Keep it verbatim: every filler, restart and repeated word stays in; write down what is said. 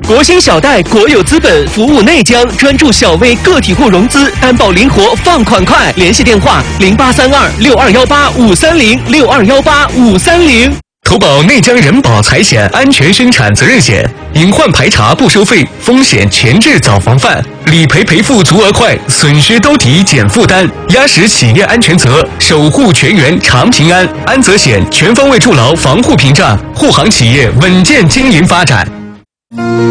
国兴小贷国有资本服务内江，专注小微个体户融资，担保灵活，放款快。联系电话零八三二六二幺八五三零六二幺八五三零。投保内江人保财险安全生产责任险，隐患排查不收费，风险前置早防范，理赔赔付足额快，损失兜底减负担，压实企业安全责，守护全员长平安。安责险全方位筑牢防护屏障，护航企业稳健经营发展。